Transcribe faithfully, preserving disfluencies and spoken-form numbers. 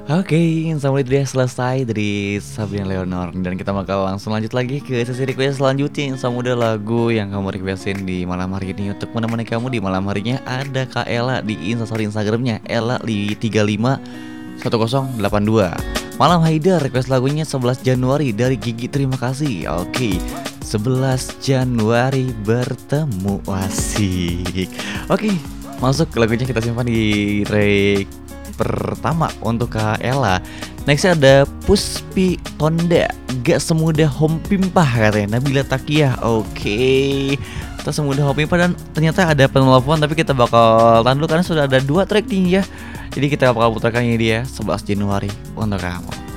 Oke, sampai dia selesai dari Sabrina Leonor. Dan kita bakal langsung lanjut lagi ke sesi request selanjutnya. Yang sama udah lagu yang kamu requestin di malam hari ini. Untuk menemani kamu di malam harinya ada Kak Ella di instastory Instagramnya Ella di tiga lima satu nol delapan dua. Malam Haida request lagunya sebelas Januari dari Gigi, terima kasih. Oke, sebelas Januari bertemu, asik. Oke, masuk ke lagunya, kita simpan di track pertama untuk Kak Ella. Nextnya ada Puspi Tonda, gak semudah Home Pimpah katanya Nabila Takiyah. Oke, tak semudah Home Pimpah, dan ternyata ada penelpon, tapi kita bakal tahan dulu karena sudah ada dua track nih ya. Jadi kita bakal putarkan ini dia sebelas Januari untuk kamu.